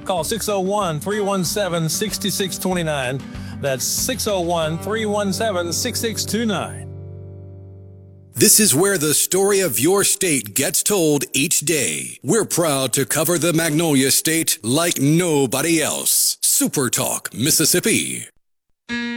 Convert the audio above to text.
Call 601-317-6629. That's 601-317-6629. This is where the story of your state gets told each day. We're proud to cover the Magnolia State like nobody else. Super Talk, Mississippi.